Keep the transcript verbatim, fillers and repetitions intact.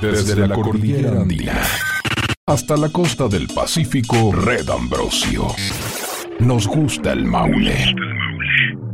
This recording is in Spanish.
Desde la cordillera andina hasta la costa del Pacífico, Red Ambrosio. Nos gusta el Maule.